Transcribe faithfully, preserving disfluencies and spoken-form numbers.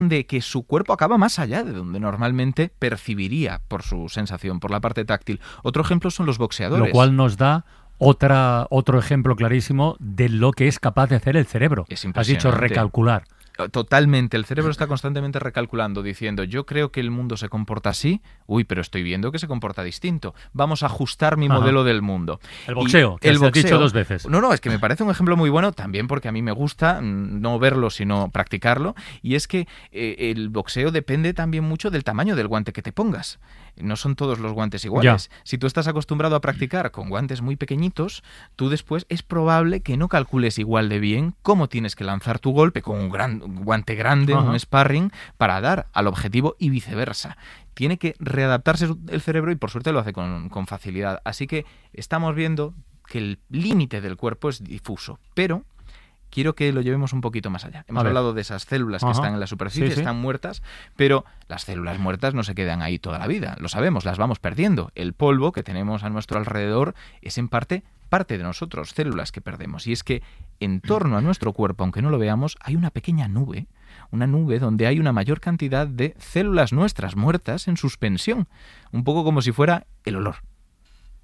de que su cuerpo acaba más allá de donde normalmente percibiría por su sensación, por la parte táctil. Otro ejemplo son los boxeadores. Lo cual nos da otra, otro ejemplo clarísimo de lo que es capaz de hacer el cerebro. Es Has dicho recalcular. Totalmente, el cerebro está constantemente recalculando, diciendo, yo creo que el mundo se comporta así, uy, pero estoy viendo que se comporta distinto, vamos a ajustar mi Ajá. modelo del mundo. El boxeo, y que el has boxeo, dicho dos veces. No, no, es que me parece un ejemplo muy bueno, también porque a mí me gusta no verlo, sino practicarlo, y es que eh, el boxeo depende también mucho del tamaño del guante que te pongas. No son todos los guantes iguales. Ya. Si tú estás acostumbrado a practicar con guantes muy pequeñitos, tú después es probable que no calcules igual de bien cómo tienes que lanzar tu golpe con un, gran, un guante grande, Ajá. un sparring, para dar al objetivo y viceversa. Tiene que readaptarse el cerebro y por suerte lo hace con, con facilidad. Así que estamos viendo que el límite del cuerpo es difuso, pero quiero que lo llevemos un poquito más allá. Hemos hablado de esas células Ajá. que están en la superficie, sí, sí. están muertas, pero las células muertas no se quedan ahí toda la vida. Lo sabemos, las vamos perdiendo. El polvo que tenemos a nuestro alrededor es en parte parte de nosotros, células que perdemos. Y es que en torno a nuestro cuerpo, aunque no lo veamos, hay una pequeña nube, una nube donde hay una mayor cantidad de células nuestras muertas en suspensión, un poco como si fuera el olor.